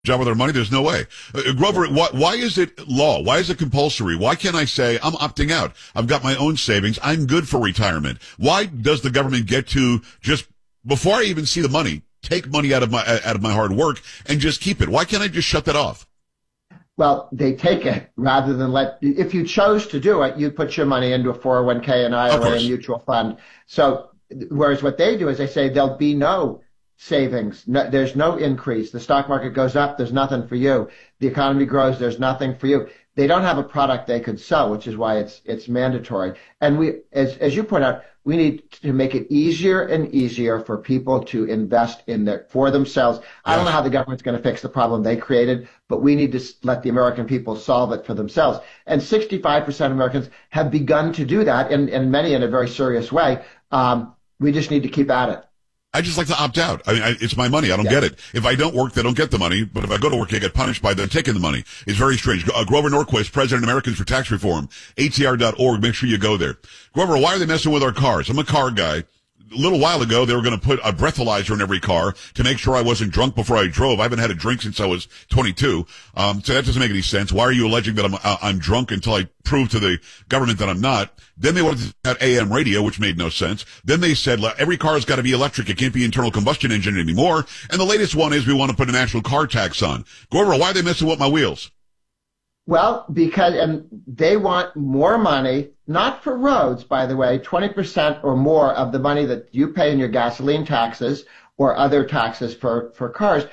job with our money? There's no way. Grover, why is it law? Why is it compulsory? Why can't I say I'm opting out? I've got my own savings. I'm good for retirement. Why does the government get to just before I even see the money, take money out of my hard work and just keep it? Why can't I just shut that off? Well, they take it rather than if you chose to do it, you'd put your money into a 401k, an IRA, a mutual fund. So, whereas what they do is they say there'll be no savings. No, there's no increase. The stock market goes up. There's nothing for you. The economy grows. There's nothing for you. They don't have a product they could sell, which is why it's mandatory. And we, as you point out, we need to make it easier and easier for people to invest for themselves. I don't know how the government's going to fix the problem they created, but we need to let the American people solve it for themselves. And 65% of Americans have begun to do that, and many in a very serious way. We just need to keep at it. I just like to opt out. I mean, it's my money. I don't get it. If I don't work, they don't get the money. But if I go to work, I get punished by them taking the money. It's very strange. Grover Norquist, President of Americans for Tax Reform, ATR.org. Make sure you go there. Grover, why are they messing with our cars? I'm a car guy. A little while ago, they were going to put a breathalyzer in every car to make sure I wasn't drunk before I drove. I haven't had a drink since I was 22. So that doesn't make any sense. Why are you alleging that I'm drunk until I prove to the government that I'm not? Then they wanted to have AM radio, which made no sense. Then they said every car has got to be electric. It can't be internal combustion engine anymore. And the latest one is we want to put a national car tax on. Grover, why are they messing with my wheels? Well, because they want more money, not for roads, by the way. 20% or more of the money that you pay in your gasoline taxes or other taxes for cars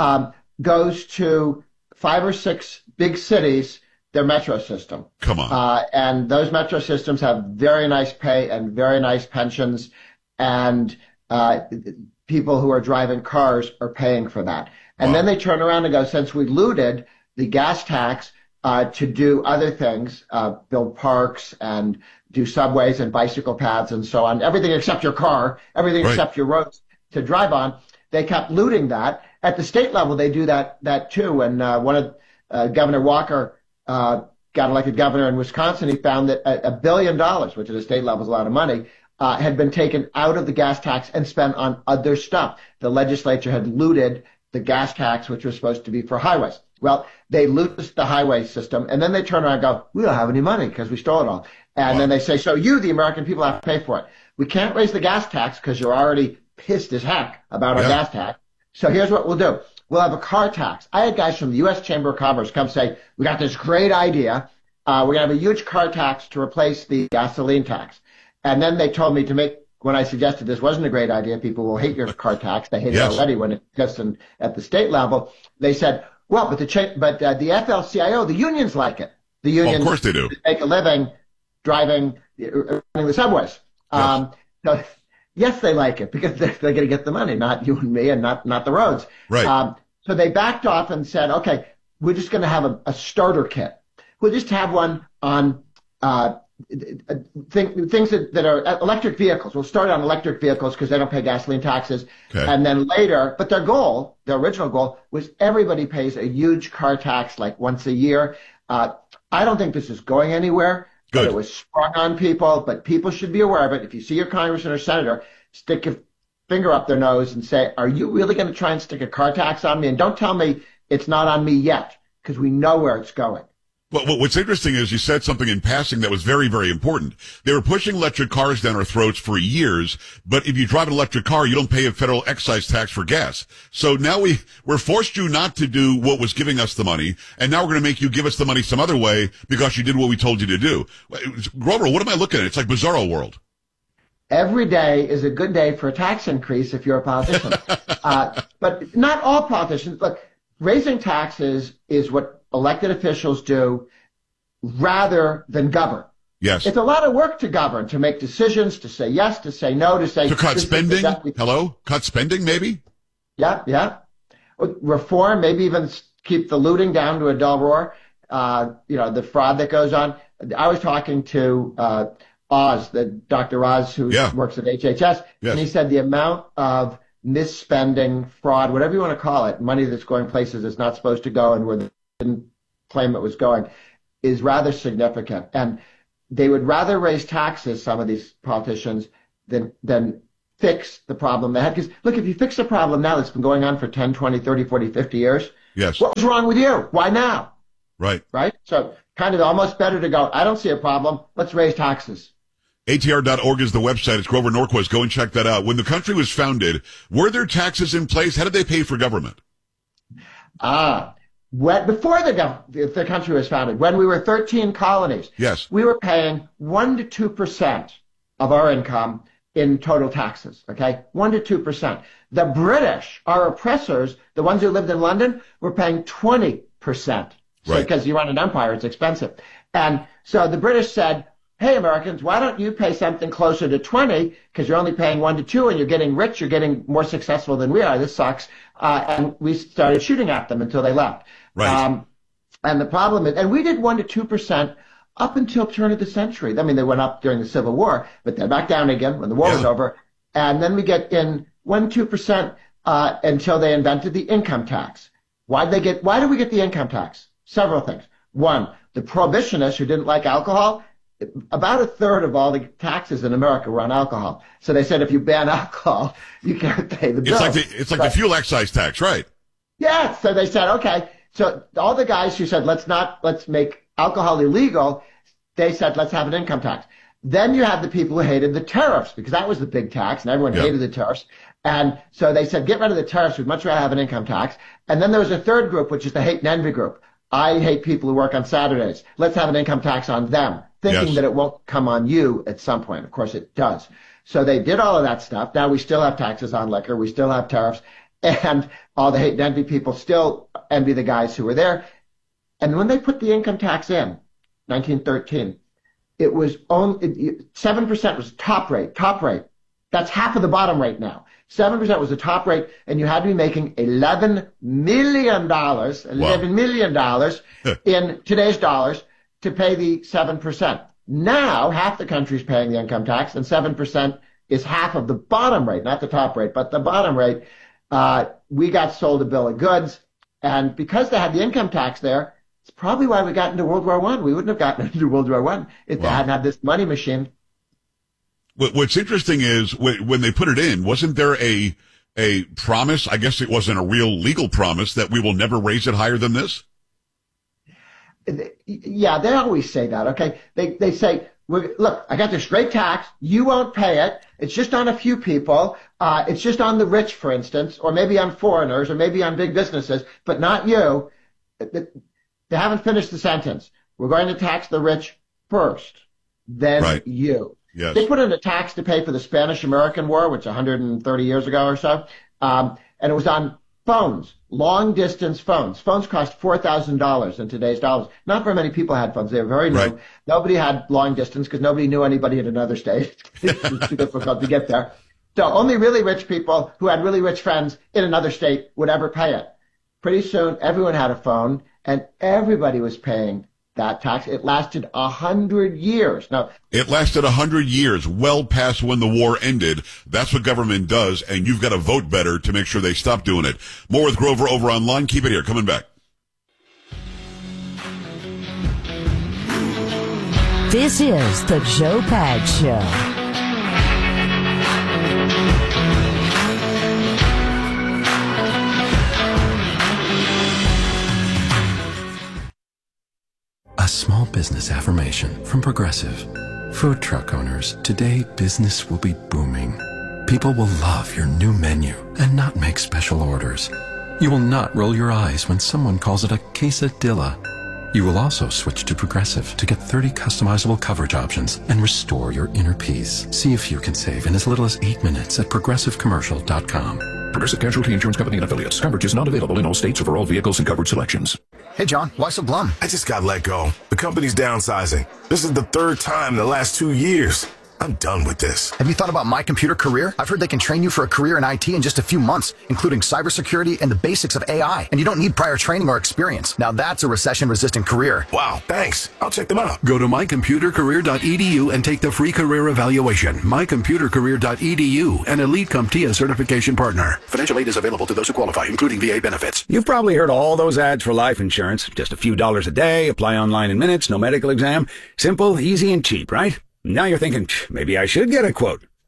goes to 5 or 6 big cities, their metro system. Come on. And those metro systems have very nice pay and very nice pensions, and people who are driving cars are paying for that. And then they turn around and go, since we looted the gas tax, to do other things, build parks and do subways and bicycle paths and so on, everything except your car, everything except your roads to drive on. They kept looting that. At the state level, they do that too. And one of Governor Walker got elected governor in Wisconsin. He found that $1 billion, which at the state level is a lot of money, had been taken out of the gas tax and spent on other stuff. The legislature had looted the gas tax, which was supposed to be for highways. Well, they loot the highway system, and then they turn around and go, we don't have any money because we stole it all. And then they say, so you, the American people, have to pay for it. We can't raise the gas tax because you're already pissed as heck about our gas tax. So here's what we'll do. We'll have a car tax. I had guys from the U.S. Chamber of Commerce come say, we got this great idea. We're going to have a huge car tax to replace the gasoline tax. And then they told me when I suggested this wasn't a great idea, people will hate your car tax. They hate it already when it's just at the state level. They said, well, but the FL-CIO, the unions like it. The unions, of course they do. Make a living running the subways. So yes, they like it because they're going to get the money, not you and me, and not the roads. Right. So they backed off and said, okay, we're just going to have a starter kit. We'll just have one on things that are electric vehicles. We'll start on electric vehicles because they don't pay gasoline taxes. Okay. And then later, but their original goal was everybody pays a huge car tax like once a year. I don't think this is going anywhere. Good. But it was sprung on people, but people should be aware of it. If you see your congressman or senator, stick your finger up their nose and say, are you really going to try and stick a car tax on me? And don't tell me it's not on me yet, because we know where it's going. Well, what's interesting is you said something in passing that was very, very important. They were pushing electric cars down our throats for years, but if you drive an electric car, you don't pay a federal excise tax for gas. So now we're forced you not to do what was giving us the money, and now we're going to make you give us the money some other way because you did what we told you to do. Grover, what am I looking at? It's like Bizarro World. Every day is a good day for a tax increase if you're a politician. But not all politicians. Look, raising taxes is what elected officials do rather than govern. Yes. It's a lot of work to govern, to make decisions, to say yes, to say no, to say... To cut spending? Hello? Cut spending, maybe? Yeah. Reform, maybe even keep the looting down to a dull roar. The fraud that goes on. I was talking to Dr. Oz, who works at HHS, and he said the amount of misspending, fraud, whatever you want to call it, money that's going places it's not supposed to go and where they didn't claim it was going, is rather significant. And they would rather raise taxes, some of these politicians, than fix the problem they had. Because, look, if you fix a problem now that's been going on for 10, 20, 30, 40, 50 years, Yes. What was wrong with you? Why now? Right. Right? So kind of almost better to go, I don't see a problem. Let's raise taxes. ATR.org is the website. It's Grover Norquist. Go and check that out. When the country was founded, were there taxes in place? How did they pay for government? Before the country was founded, when we were 13 colonies, Yes. we were paying 1% to 2% of our income in total taxes, okay? 1% to 2%. The British, our oppressors, the ones who lived in London, were paying 20%. So, Right. because you run an empire, it's expensive. And so the British said, hey, Americans, why don't you pay something closer to 20 because you're only paying 1% to 2% and you're getting rich, you're getting more successful than we are. This sucks. And we started shooting at them until they left. Right. And the problem is, and we did 1% to 2% up until turn of the century. I mean, they went up during the Civil War, but they're back down again when the war was over. And then we get in 1% to 2% until they invented the income tax. Why did we get the income tax? Several things. One, the prohibitionists who didn't like alcohol, about a third of all the taxes in America were on alcohol. So they said if you ban alcohol, you can't pay the bill. It's like the fuel excise tax, right? Yeah. So they said, okay. So all the guys who said let's make alcohol illegal, they said let's have an income tax. Then you have the people who hated the tariffs because that was the big tax and everyone hated the tariffs. And so they said get rid of the tariffs. We'd much rather have an income tax. And then there was a third group, which is the hate and envy group. I hate people who work on Saturdays. Let's have an income tax on them, thinking that it won't come on you at some point. Of course it does. So they did all of that stuff. Now we still have taxes on liquor. We still have tariffs. And all the hate and envy people still envy the guys who were there. And when they put the income tax in, 1913, it was only 7% was top rate. That's half of the bottom rate now. 7% was the top rate, and you had to be making $11 million in today's dollars to pay the 7%. Now, half the country's paying the income tax, and 7% is half of the bottom rate, not the top rate, but the bottom rate. We got sold a bill of goods, and because they had the income tax there, it's probably why we got into World War I. We wouldn't have gotten into World War I if they hadn't had this money machine. What's interesting is when they put it in, wasn't there a promise? I guess it wasn't a real legal promise that we will never raise it higher than this. Yeah, they always say that. Okay, they say, look, I got the straight tax. You won't pay it. It's just on a few people. It's just on the rich, for instance, or maybe on foreigners, or maybe on big businesses, but not you. They haven't finished the sentence. We're going to tax the rich first, then you. Yes. They put in a tax to pay for the Spanish-American War, which 130 years ago or so, and it was on phones, long-distance phones. Phones cost $4,000 in today's dollars. Not very many people had phones. They were very new. Right. Nobody had long-distance because nobody knew anybody in another state. It's too difficult to get there. So only really rich people who had really rich friends in another state would ever pay it. Pretty soon, everyone had a phone, and everybody was paying that tax. It lasted 100 years. Now, it lasted 100 years, well past when the war ended. That's what government does, and you've got to vote better to make sure they stop doing it. More with Grover over online. Keep it here. Coming back. This is the Joe Pags Show. A small business affirmation from Progressive. Food truck owners, today business will be booming. People will love your new menu and not make special orders. You will not roll your eyes when someone calls it a quesadilla. You will also switch to Progressive to get 30 customizable coverage options and restore your inner peace. See if you can save in as little as 8 minutes at progressivecommercial.com. Progressive Casualty Insurance Company and Affiliates. Coverage is not available in all states or for all vehicles and coverage selections. Hey, John, why so glum? I just got let go. The company's downsizing. This is the third time in the last 2 years. I'm done with this. Have you thought about My Computer Career? I've heard they can train you for a career in IT in just a few months, including cybersecurity and the basics of AI. And you don't need prior training or experience. Now that's a recession-resistant career. Wow, thanks. I'll check them out. Go to mycomputercareer.edu and take the free career evaluation. Mycomputercareer.edu, an Elite CompTIA certification partner. Financial aid is available to those who qualify, including VA benefits. You've probably heard all those ads for life insurance. Just a few dollars a day, apply online in minutes, no medical exam. Simple, easy, and cheap, right? Now you're thinking, maybe I should get a quote.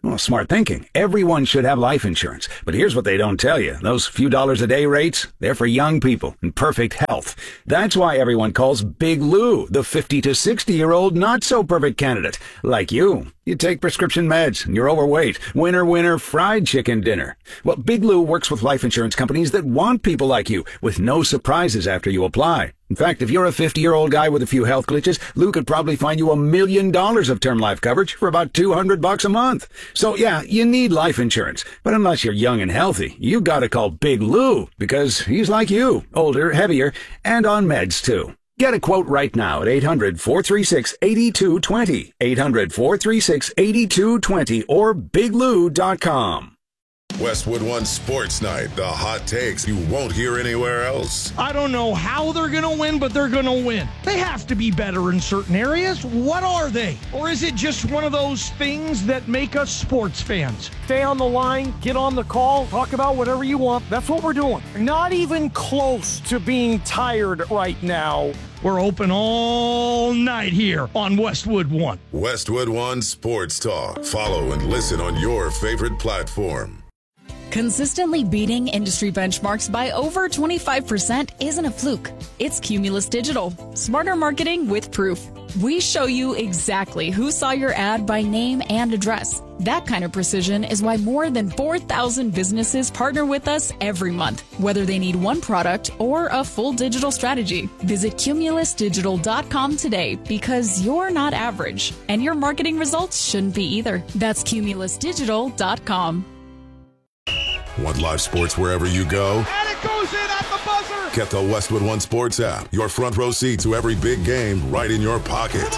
Well, smart thinking. Everyone should have life insurance. But here's what they don't tell you. Those few dollars a day rates, they're for young people in perfect health. That's why everyone calls Big Lou the 50 to 60-year-old not-so-perfect candidate. Like you. You take prescription meds, and you're overweight. Winner, fried chicken dinner. Well, Big Lou works with life insurance companies that want people like you, with no surprises after you apply. In fact, if you're a 50-year-old guy with a few health glitches, Lou could probably find you $1 million of term life coverage for about $200 a month. So yeah, you need life insurance. But unless you're young and healthy, you gotta call Big Lou, because he's like you, older, heavier, and on meds too. Get a quote right now at 800-436-8220, 800-436-8220, or biglou.com. Westwood One Sports Night, the hot takes you won't hear anywhere else. I don't know how they're going to win, but they're going to win. They have to be better in certain areas. What are they? Or is it just one of those things that make us sports fans? Stay on the line, get on the call, talk about whatever you want. That's what we're doing. Not even close to being tired right now. We're open all night here on Westwood One. Westwood One Sports Talk. Follow and listen on your favorite platform. Consistently beating industry benchmarks by over 25% isn't a fluke. It's Cumulus Digital. Smarter marketing with proof. We show you exactly who saw your ad by name and address. That kind of precision is why more than 4,000 businesses partner with us every month, whether they need one product or a full digital strategy. Visit cumulusdigital.com today, because you're not average, and your marketing results shouldn't be either. That's cumulusdigital.com. Want live sports wherever you go? And it goes in at the buzzer! Get the Westwood One Sports app. Your front row seat to every big game right in your pocket.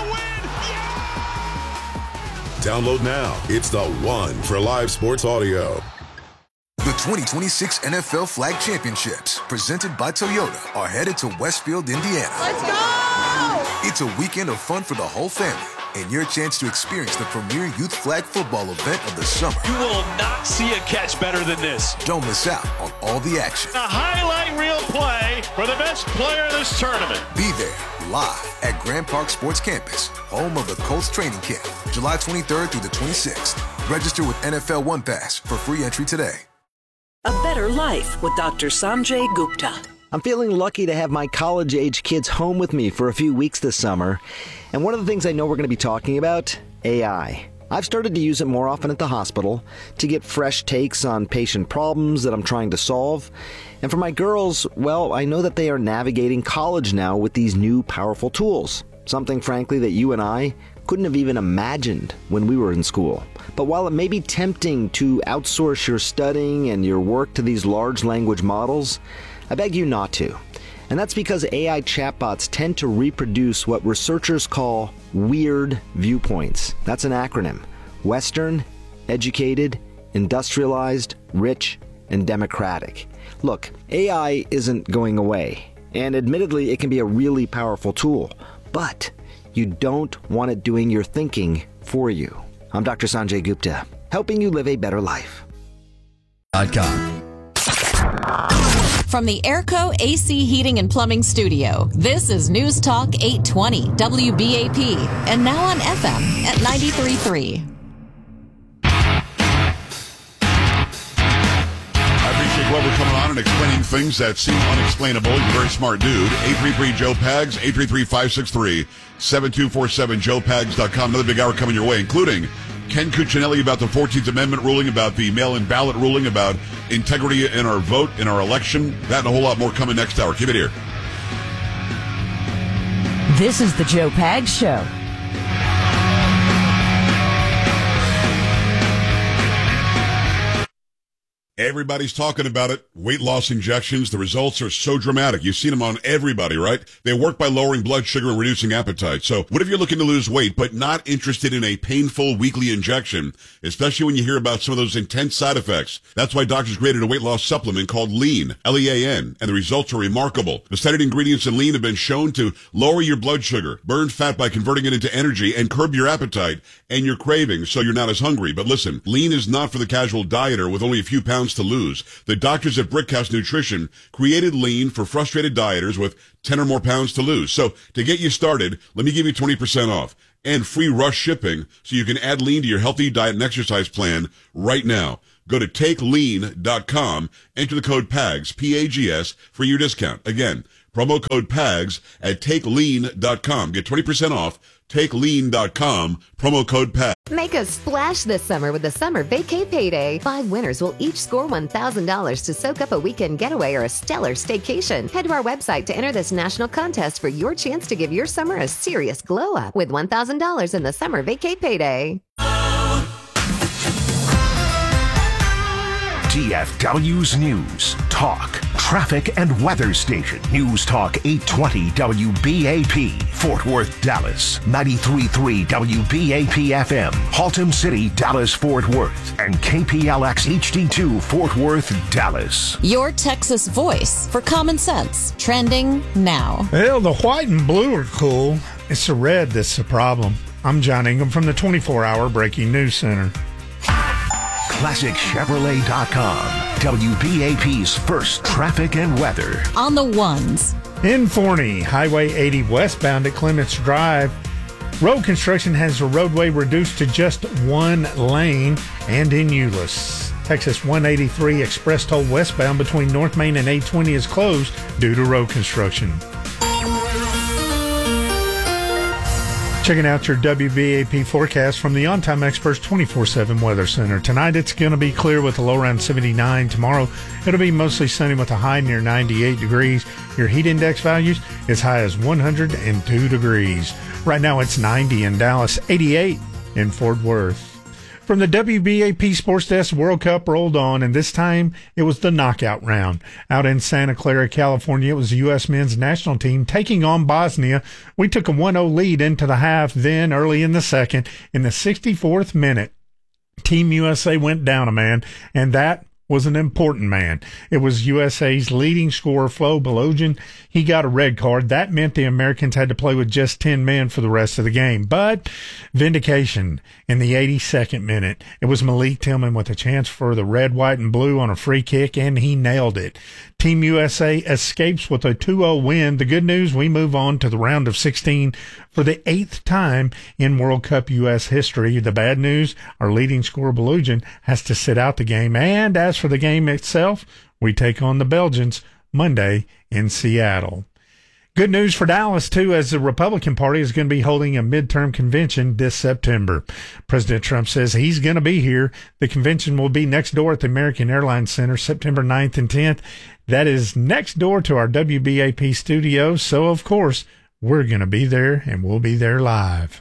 Download now. It's the one for live sports audio. The 2026 NFL Flag Championships, presented by Toyota, are headed to Westfield, Indiana. Let's go! It's a weekend of fun for the whole family, and your chance to experience the premier youth flag football event of the summer. You will not see a catch better than this. Don't miss out on all the action. A highlight reel play for the best player in this tournament. Be there live at Grand Park Sports Campus, home of the Colts training camp, July 23rd through the 26th. Register with NFL One Pass for free entry today. A better life with Dr. Sanjay Gupta. I'm feeling lucky to have my college-age kids home with me for a few weeks this summer. And one of the things I know we're going to be talking about, AI. I've started to use it more often at the hospital to get fresh takes on patient problems that I'm trying to solve. And for my girls, well, I know that they are navigating college now with these new powerful tools. Something, frankly, that you and I couldn't have even imagined when we were in school. But while it may be tempting to outsource your studying and your work to these large language models, I beg you not to. And that's because AI chatbots tend to reproduce what researchers call weird viewpoints. That's an acronym. Western, educated, industrialized, rich, and democratic. Look, AI isn't going away. And admittedly, it can be a really powerful tool. But you don't want it doing your thinking for you. I'm Dr. Sanjay Gupta, helping you live a better life. From the Airco AC Heating and Plumbing Studio, this is News Talk 820 WBAP, and now on FM at 93.3. I appreciate Glover coming on and explaining things that seem unexplainable. He's a very smart dude. 833-JOE-PAGS, 833-563-7247, joepags.com. Another big hour coming your way, including Ken Cuccinelli about the 14th Amendment ruling, about the mail-in ballot ruling, about integrity in our vote, in our election. That and a whole lot more coming next hour. Keep it here. This is the Joe Pags Show. Everybody's talking about it. Weight loss injections. The results are so dramatic. You've seen them on everybody, right? They work by lowering blood sugar and reducing appetite. So what if you're looking to lose weight but not interested in a painful weekly injection, especially when you hear about some of those intense side effects? That's why doctors created a weight loss supplement called Lean, L-E-A-N, and the results are remarkable. The studied ingredients in Lean have been shown to lower your blood sugar, burn fat by converting it into energy, and curb your appetite and your cravings so you're not as hungry. But listen, Lean is not for the casual dieter with only a few pounds pounds to lose. The doctors at Brickhouse Nutrition created Lean for frustrated dieters with 10 or more pounds to lose. So to get you started, let me give you 20% off and free rush shipping so you can add Lean to your healthy diet and exercise plan right now. Go to takelean.com, enter the code PAGS, P-A-G-S, for your discount. Again, promo code PAGS at takelean.com. Get 20% off, takelean.com, promo code PAGS. Make a splash this summer with the Summer Vacay Payday. 5 winners will each score $1,000 to soak up a weekend getaway or a stellar staycation. Head to our website to enter this national contest for your chance to give your summer a serious glow up with $1,000 in the Summer Vacay Payday. DFW's News, Talk, Traffic and Weather Station. News Talk 820 WBAP, Fort Worth, Dallas. 93.3 WBAP FM, Haltom City, Dallas, Fort Worth. And KPLX HD2, Fort Worth, Dallas. Your Texas voice for common sense. Trending now. Well, the white and blue are cool. It's the red that's the problem. I'm John Ingham from the 24-hour Breaking News Center. ClassicChevrolet.com, WBAP's first traffic and weather. On the ones. In Forney, Highway 80 westbound at Clements Drive, road construction has the roadway reduced to just one lane. And in Euless, Texas 183 express toll westbound between North Main and 820 is closed due to road construction. Checking out your WBAP forecast from the On Time Experts 24/7 Weather Center. Tonight it's going to be clear with a low around 79. Tomorrow it'll be mostly sunny with a high near 98 degrees. Your heat index values as high as 102 degrees. Right now it's 90 in Dallas, 88 in Fort Worth. From the WBAP Sports Desk, World Cup rolled on, and this time it was the knockout round. Out in Santa Clara, California, it was the U.S. men's national team taking on Bosnia. We took a 1-0 lead into the half. Then, early in the second, in the 64th minute, Team USA went down a man, and that was an important man. It was USA's leading scorer, Flo Balogun. He got a red card. That meant the Americans had to play with just 10 men for the rest of the game. But vindication in the 82nd minute. It was Malik Tillman with a chance for the red, white, and blue on a free kick, and he nailed it. Team USA escapes with a 2-0 win. The good news, we move on to the round of 16 for the 8th time in World Cup U.S. history. The bad news, our leading scorer, Balogun, has to sit out the game. And as for the game itself, we take on the Belgians Monday in Seattle. Good news for Dallas, too, as the Republican Party is going to be holding a midterm convention this September. President Trump says he's going to be here. The convention will be next door at the American Airlines Center, September 9th and 10th. That is next door to our WBAP studios, so of course, we're going to be there, and we'll be there live.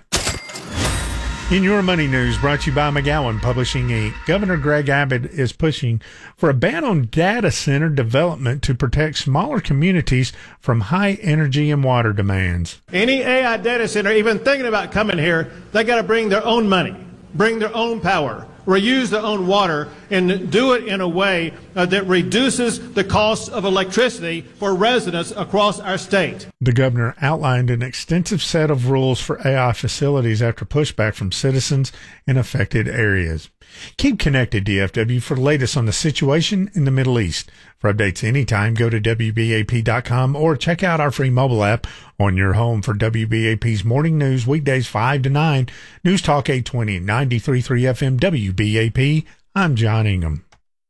In your money news, brought to you by McGowan Publishing Inc., Governor Greg Abbott is pushing for a ban on data center development to protect smaller communities from high energy and water demands. Any AI data center even thinking about coming here, they got to bring their own money, bring their own power, reuse their own water, and do it in a way that reduces the cost of electricity for residents across our state. The governor outlined an extensive set of rules for AI facilities after pushback from citizens in affected areas. Keep connected, DFW, for the latest on the situation in the Middle East. For updates anytime, go to WBAP.com or check out our free mobile app on your home for WBAP's morning news weekdays 5 to 9. News Talk 820, 93.3 FM, WBAP. I'm John Ingham.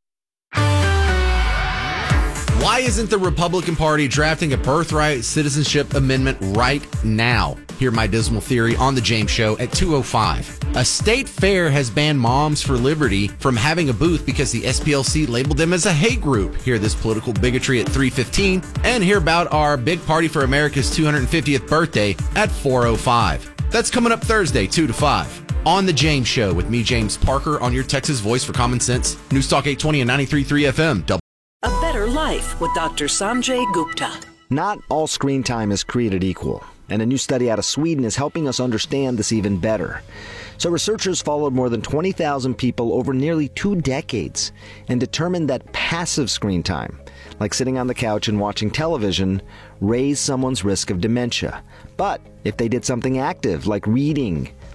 Why isn't the Republican Party drafting a birthright citizenship amendment right now? Hear my dismal theory on The James Show at 2:05. A state fair has banned Moms for Liberty from having a booth because the SPLC labeled them as a hate group. Hear this political bigotry at 3:15 and hear about our big party for America's 250th birthday at 4:05. That's coming up Thursday, 2 to 5. On The James Show with me, James Parker, on your Texas voice for common sense. News Talk 820 and 93.3 FM. A Better Life with Dr. Sanjay Gupta. Not all screen time is created equal, and a new study out of Sweden is helping us understand this even better. So researchers followed more than 20,000 people over nearly 2 decades and determined that passive screen time, like sitting on the couch and watching television, raised someone's risk of dementia. But if they did something active, like reading,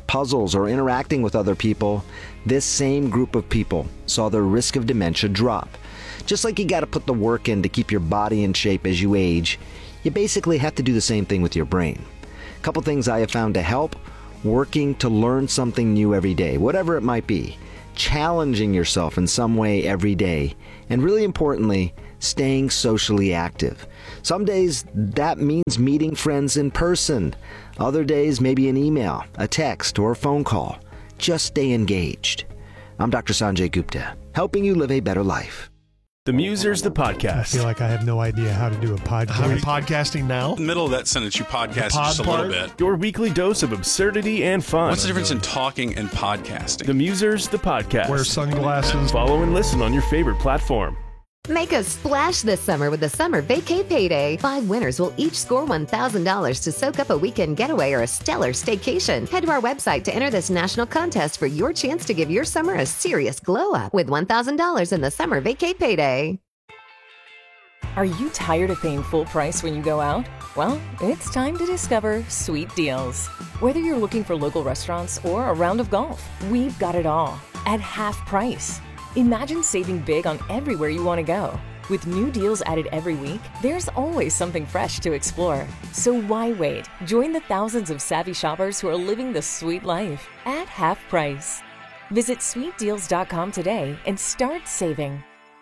puzzles, or interacting with other people, this same group of people saw their risk of dementia drop. Just like you got to put the work in to keep your body in shape as you age, you basically have to do the same thing with your brain. A couple things I have found to help: working to learn something new every day, whatever it might be, challenging yourself in some way every day, and really importantly, staying socially active. Some days that means meeting friends in person. Other days maybe an email, a text, or a phone call. Just stay engaged. I'm Dr. Sanjay Gupta, helping you live a better life. The Musers, the podcast. I feel like I have no idea how to do a podcast. Are you podcasting now? In the middle of that sentence, you podcast just a little bit. Your weekly dose of absurdity and fun. What's the difference in talking and podcasting? The Musers, the podcast. Wear sunglasses. Follow and listen on your favorite platform. Make a splash this summer with the Summer Vacay Payday. 5 winners will each score $1,000 to soak up a weekend getaway or a stellar staycation. Head to our website to enter this national contest for your chance to give your summer a serious glow up with $1,000 in the Summer Vacay Payday. Are you tired of paying full price when you go out? Well, it's time to discover Sweet Deals. Whether you're looking for local restaurants or a round of golf, we've got it all at half price. Imagine saving big on everywhere you want to go. With new deals added every week, there's always something fresh to explore. So why wait? Join the thousands of savvy shoppers who are living the sweet life at half price. Visit sweetdeals.com today and start saving.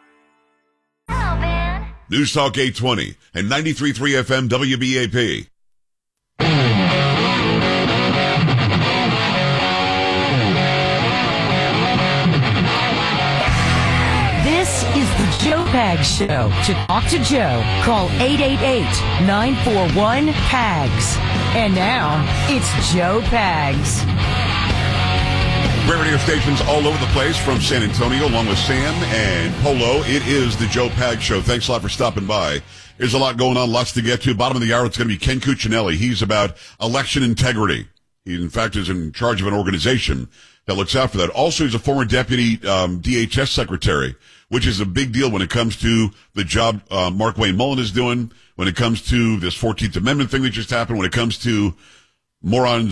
News Talk 820 and 93.3 FM WBAP. This is the Joe Pags Show. To talk to Joe, call 888-941-PAGS. And now, it's Joe Pags. Great radio stations all over the place from San Antonio, along with Sam and Polo. It is the Joe Pags Show. Thanks a lot for stopping by. There's a lot going on, lots to get to. Bottom of the hour, it's going to be Ken Cuccinelli. He's about election integrity. He, in fact, is in charge of an organization that looks out for that. Also, he's a former deputy DHS secretary, which is a big deal when it comes to the job Mark Wayne Mullen is doing, when it comes to this 14th Amendment thing that just happened, when it comes to Zoran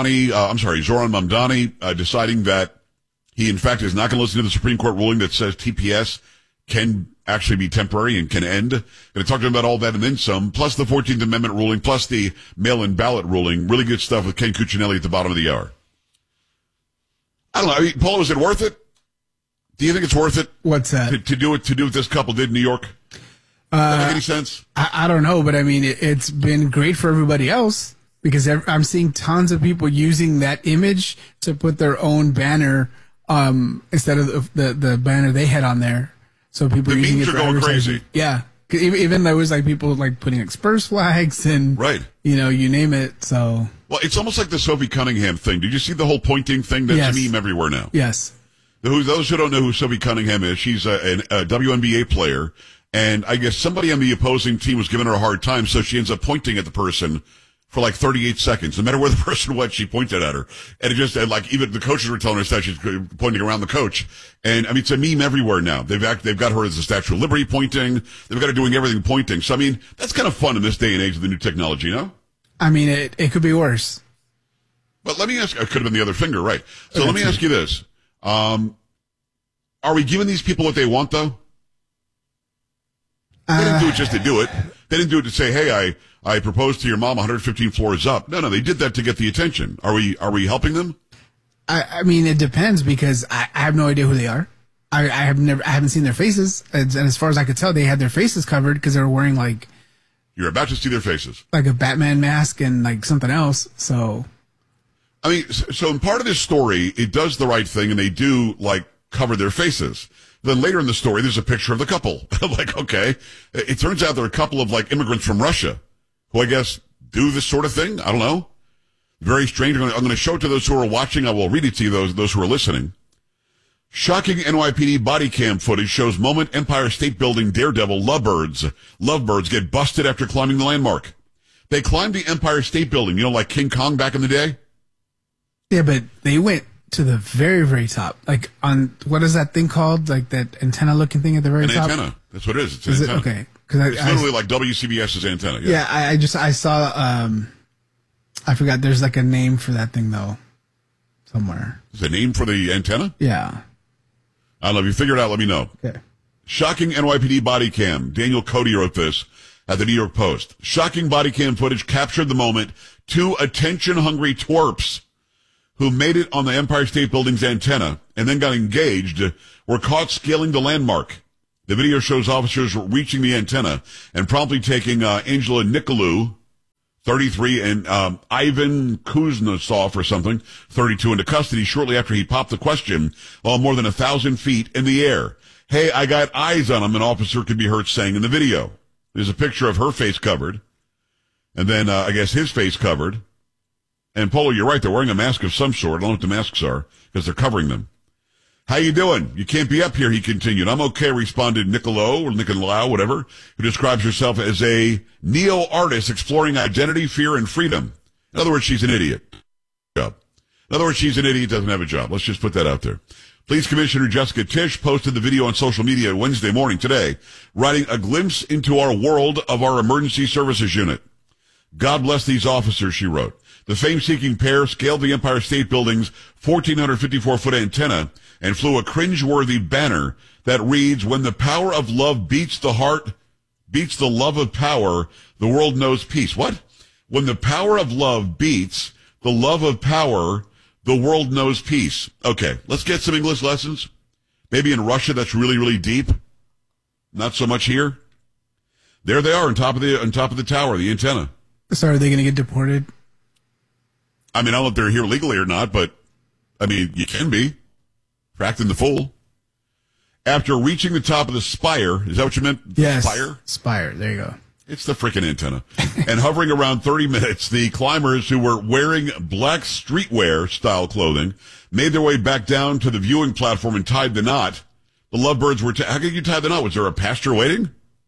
Mamdani deciding that he, in fact, is not going to listen to the Supreme Court ruling that says TPS can actually be temporary and can end. Going to talk to him about all that and then some, plus the 14th Amendment ruling, plus the mail-in ballot ruling. Really good stuff with Ken Cuccinelli at the bottom of the hour. I don't know. I mean, Paul, is it worth it? Do you think it's worth it? What's that? To do what this couple did in New York? Does that make any sense? I don't know, but I mean, it's been great for everybody else. Because I'm seeing tons of people using that image to put their own banner instead of the banner they had on there. So people the using memes it are for going crazy. Yeah, even there was like people like putting express flags and you name it. So it's almost like the Sophie Cunningham thing. Did you see the whole pointing thing? That's a meme everywhere now. Yes. Those who don't know who Sophie Cunningham is, she's a WNBA player, and I guess somebody on the opposing team was giving her a hard time, so she ends up pointing at the person for like 38 seconds. No matter where the person went, she pointed at her. And it just, even the coaches were telling her that she's pointing around the coach. And, I mean, it's a meme everywhere now. They've got her as the Statue of Liberty pointing. They've got her doing everything pointing. So, I mean, that's kind of fun in this day and age of the new technology, you know? I mean, it could be worse. But let me ask, it could have been the other finger, right? So let me ask you this. Are we giving these people what they want, though? They didn't do it just to do it. They didn't do it to say, hey, I proposed to your mom 115 floors up. No, they did that to get the attention. Are we helping them? I mean, it depends because I have no idea who they are. I haven't seen their faces. And as far as I could tell, they had their faces covered because they were wearing like. You're about to see their faces. Like a Batman mask and like something else. So. I mean, so in part of this story, it does the right thing and they do like cover their faces. Then later in the story, there's a picture of the couple. Like, okay. It turns out they're a couple of like immigrants from Russia who I guess do this sort of thing. I don't know. Very strange. I'm going to show it to those who are watching. I will read it to you, those who are listening. Shocking NYPD body cam footage shows moment Empire State Building daredevil lovebirds get busted after climbing the landmark. They climbed the Empire State Building, like King Kong back in the day? Yeah, but they went to the very, very top. Like on, what is that thing called? Like that antenna-looking thing at the very top? An antenna. That's what it is. It's an antenna. Okay. It's literally like WCBS's antenna. Yeah, I saw, I forgot there's like a name for that thing though. somewhere. Is the name for the antenna? Yeah. I don't know. If you figure it out, let me know. Okay. Shocking NYPD body cam. Daniel Cody wrote this at the New York Post. Shocking body cam footage captured the moment two attention-hungry twerps who made it on the Empire State Building's antenna and then got engaged were caught scaling the landmark. The video shows officers reaching the antenna and promptly taking Angela Nicolou, 33, and Ivan Kuznetsov or something, 32, into custody shortly after he popped the question while more than 1,000 feet in the air. Hey, I got eyes on him, an officer could be heard saying in the video. There's a picture of her face covered, and then I guess his face covered. And Polo, you're right, they're wearing a mask of some sort. I don't know what the masks are, because they're covering them. How you doing? You can't be up here, he continued. I'm okay, responded Nicolau, whatever, who describes herself as a neo-artist exploring identity, fear, and freedom. In other words, she's an idiot. In other words, she's an idiot, doesn't have a job. Let's just put that out there. Police Commissioner Jessica Tisch posted the video on social media Wednesday morning today, writing a glimpse into our world of our emergency services unit. God bless these officers, she wrote. The fame-seeking pair scaled the Empire State Building's 1,454-foot antenna and flew a cringe-worthy banner that reads, when the power of love beats the heart, beats the love of power, the world knows peace. What? When the power of love beats the love of power, the world knows peace. Okay, let's get some English lessons. Maybe in Russia that's really, really deep. Not so much here. There they are on top of the tower, the antenna. So are they going to get deported? I mean, I don't know if they're here legally or not, but, I mean, you can be. For acting the fool. After reaching the top of the spire, is that what you meant? Yes. Spire? Spire, there you go. It's the freaking antenna. And hovering around 30 minutes, the climbers who were wearing black streetwear-style clothing made their way back down to the viewing platform and tied the knot. The lovebirds were... how could you tie the knot? Was there a pastor waiting?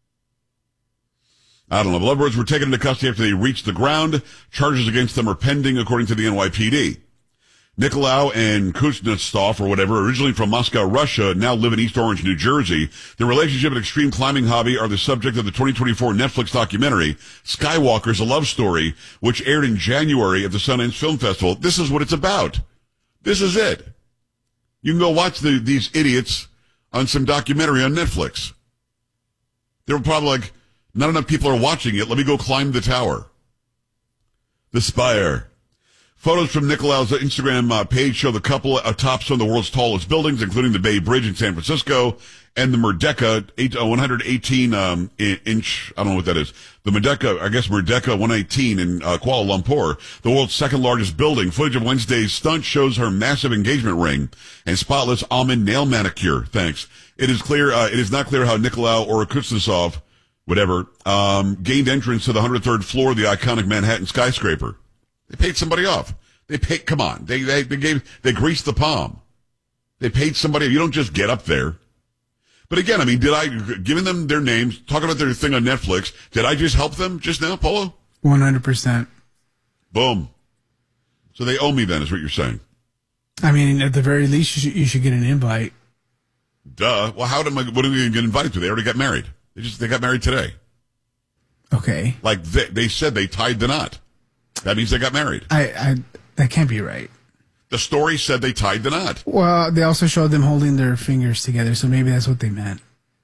I don't know. The lovebirds were taken into custody after they reached the ground. Charges against them are pending, according to the NYPD. Nicolau and Kuznetsov, or whatever, originally from Moscow, Russia, now live in East Orange, New Jersey. Their relationship and extreme climbing hobby are the subject of the 2024 Netflix documentary, Skywalker's A Love Story, which aired in January at the Sundance Film Festival. This is what it's about. This is it. You can go watch these idiots on some documentary on Netflix. They were probably like, not enough people are watching it. Let me go climb the tower. The spire. Photos from Nicolau's Instagram page show the couple atop some of the world's tallest buildings, including the Bay Bridge in San Francisco and the Merdeka 118-inch, I don't know what that is. The Merdeka 118 in Kuala Lumpur, the world's second largest building. Footage of Wednesday's stunt shows her massive engagement ring and spotless almond nail manicure. Thanks. It is not clear how Nicolau or Kuznetsov, whatever, gained entrance to the 103rd floor of the iconic Manhattan skyscraper. They paid somebody off. Come on. They greased the palm. They paid somebody. You don't just get up there. But again, I mean, giving them their names, talking about their thing on Netflix, did I just help them just now, Polo? 100%. Boom. So they owe me then, is what you're saying. I mean, at the very least, you should get an invite. Duh. Well, what am I going to get invited to? They already got married. They got married today. Okay. Like they said they tied the knot. That means they got married. That can't be right. The story said they tied the knot. Well, they also showed them holding their fingers together, so maybe that's what they meant.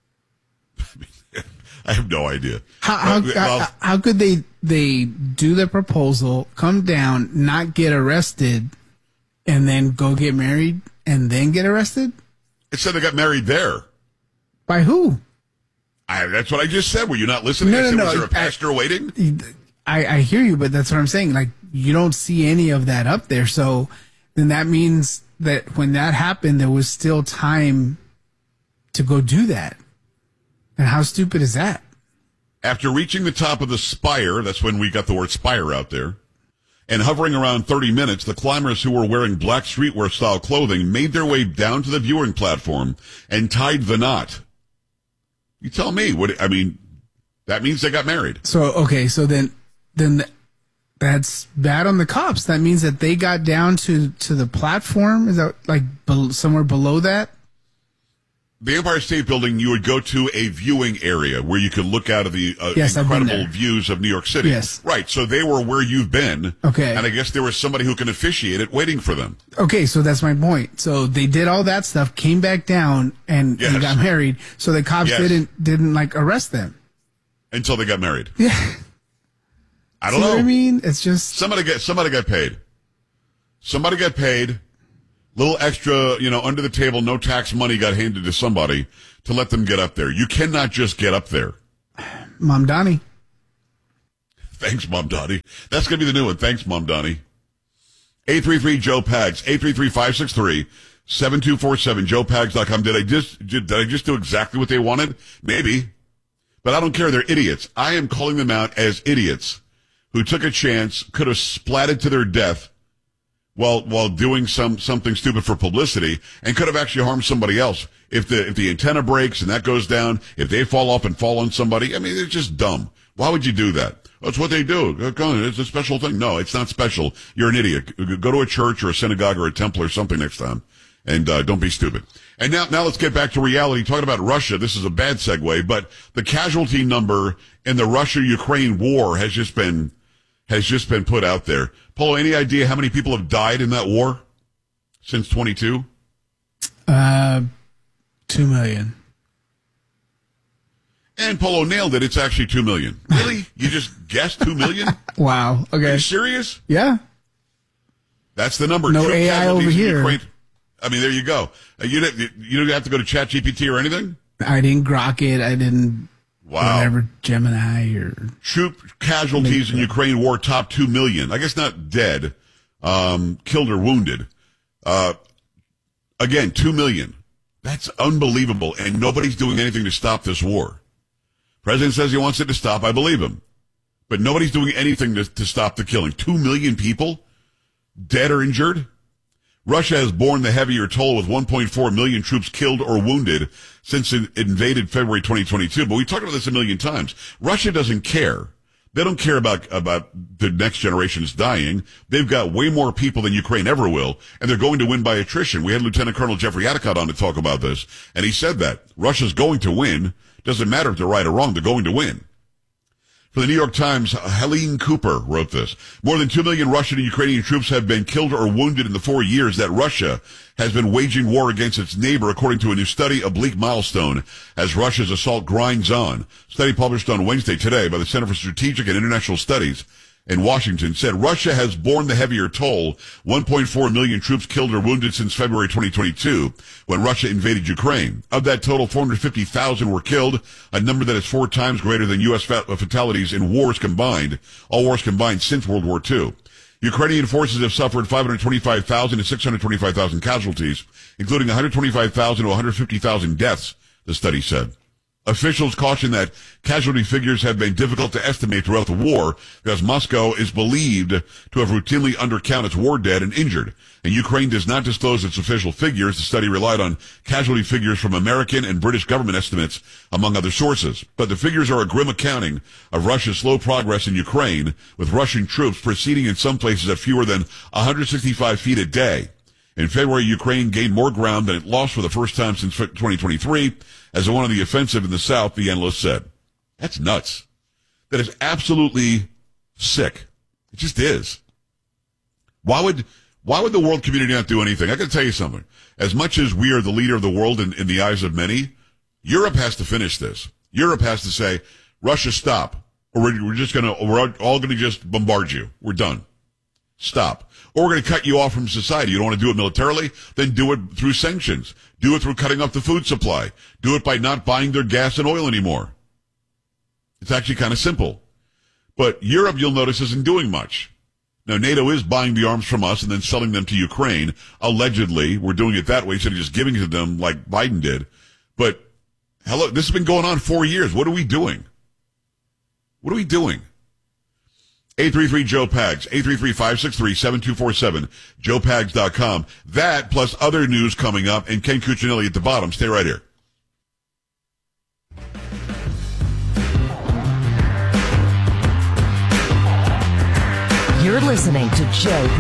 I have no idea. How could they do the proposal, come down, not get arrested, and then go get married, and then get arrested? It said they got married there. By who? That's what I just said. Were you not listening? No. Was there a pastor waiting? I hear you, but that's what I'm saying. Like, you don't see any of that up there. So then that means that when that happened, there was still time to go do that. And how stupid is that? After reaching the top of the spire, that's when we got the word spire out there, and hovering around 30 minutes, the climbers who were wearing black streetwear-style clothing made their way down to the viewing platform and tied the knot. You tell me. That means they got married. So, okay, so then that's bad on the cops. That means that they got down to the platform. Is that like somewhere below that? the Empire State Building, you would go to a viewing area where you could look out of the incredible views of New York City. Yes. Right. So they were where you've been. Okay. And I guess there was somebody who can officiate it waiting for them. Okay, so that's my point. So they did all that stuff, came back down, and got married. So the cops didn't like arrest them until they got married. Yeah. I don't know. What I mean, it's just somebody got paid. Somebody got paid. Little extra, under the table, no tax money got handed to somebody to let them get up there. You cannot just get up there. Mom Donnie. Thanks, Mom Donnie. That's going to be the new one. Thanks, Mom Donnie. 833-JOE-PAGS, 833-563-7247, joepags.com. Did I just do exactly what they wanted? Maybe. But I don't care. They're idiots. I am calling them out as idiots who took a chance, could have splatted to their death while doing something stupid for publicity, and could have actually harmed somebody else. If the antenna breaks and that goes down, if they fall off and fall on somebody, I mean, it's just dumb. Why would you do that? That's what they do. It's a special thing. No, it's not special. You're an idiot. Go to a church or a synagogue or a temple or something next time, and don't be stupid. And now let's get back to reality. Talking about Russia, this is a bad segue, but the casualty number in the Russia-Ukraine war has just been put out there. Polo, any idea how many people have died in that war since 22? 2 million. And Polo nailed it. It's actually 2 million. Really? You just guessed 2 million? Wow. Okay. Are you serious? Yeah. That's the number. No AI over here. I mean, there you go. You don't have to go to ChatGPT or anything? I didn't grok it. I didn't. Wow. Whatever, Gemini or... Troop casualties in Ukraine war top 2 million. I guess not dead, killed or wounded. Again, 2 million. That's unbelievable, and nobody's doing anything to stop this war. President says he wants it to stop. I believe him. But nobody's doing anything to stop the killing. 2 million people dead or injured? Russia has borne the heavier toll with 1.4 million troops killed or wounded since it invaded February 2022. But we talked about this a million times. Russia doesn't care. They don't care about the next generations dying. They've got way more people than Ukraine ever will, and they're going to win by attrition. We had Lieutenant Colonel Jeffrey Atticott on to talk about this, and he said that Russia's going to win. Doesn't matter if they're right or wrong. They're going to win. For the New York Times, Helene Cooper wrote this. More than 2 million Russian and Ukrainian troops have been killed or wounded in the 4 years that Russia has been waging war against its neighbor, according to a new study, A Bleak Milestone, as Russia's assault grinds on. Study published on Wednesday today by the Center for Strategic and International Studies in Washington said Russia has borne the heavier toll, 1.4 million troops killed or wounded since February 2022, when Russia invaded Ukraine. Of that total, 450,000 were killed, a number that is 4 times greater than U.S. fatalities in wars combined, all wars combined since World War II. Ukrainian forces have suffered 525,000 to 625,000 casualties, including 125,000 to 150,000 deaths, the study said. Officials caution that casualty figures have been difficult to estimate throughout the war because Moscow is believed to have routinely undercounted its war dead and injured. And Ukraine does not disclose its official figures. The study relied on casualty figures from American and British government estimates, among other sources. But the figures are a grim accounting of Russia's slow progress in Ukraine, with Russian troops proceeding in some places at fewer than 165 feet a day. In February, Ukraine gained more ground than it lost for the first time since 2023, as it won on the offensive in the south, the analyst said. That's nuts. That is absolutely sick. It just is. Why would the world community not do anything? I got to tell you something. As much as we are the leader of the world in the eyes of many, Europe has to finish this. Europe has to say, Russia, stop. Or we're all going to just bombard you. We're done. Stop. Or we're going to cut you off from society. You don't want to do it militarily? Then do it through sanctions. Do it through cutting off the food supply. Do it by not buying their gas and oil anymore. It's actually kind of simple. But Europe, you'll notice, isn't doing much. Now, NATO is buying the arms from us and then selling them to Ukraine. Allegedly, we're doing it that way instead of just giving it to them like Biden did. But, hello, this has been going on 4 years. What are we doing? What are we doing? 833-JOE-PAGS, 833-563-7247, joepags.com. That plus other news coming up, and Ken Cuccinelli at the bottom. Stay right here. You're listening to Joe